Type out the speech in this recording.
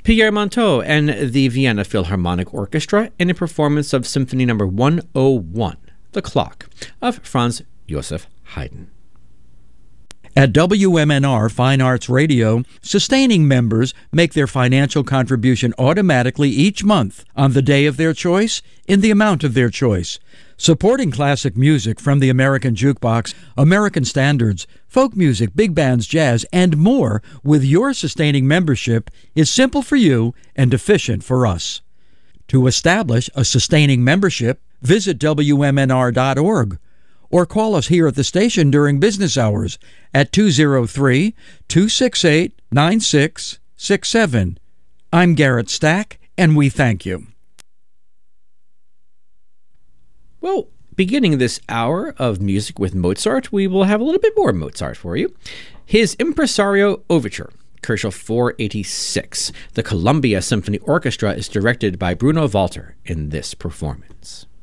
Pierre Monteux and the Vienna Philharmonic Orchestra in a performance of Symphony No. 101, The Clock, of Franz Joseph Haydn. At WMNR Fine Arts Radio, sustaining members make their financial contribution automatically each month on the day of their choice in the amount of their choice. Supporting classic music from the American Jukebox, American Standards, folk music, big bands, jazz, and more with your sustaining membership is simple for you and efficient for us. To establish a sustaining membership, visit WMNR.org or call us here at the station during business hours at 203-268-9667. I'm Garrett Stack, and we thank you. Well, beginning this hour of Music with Mozart, we will have a little bit more Mozart for you. His Impresario Overture, Kochel 486. The Columbia Symphony Orchestra is directed by Bruno Walter in this performance.